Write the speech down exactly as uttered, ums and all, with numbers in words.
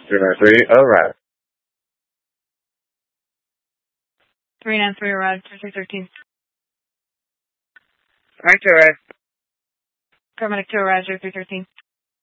three nine three, arrive. three nine three, arrived, three three thirteen. Alright, to arrive. Paramedic two, arrived, three three thirteen.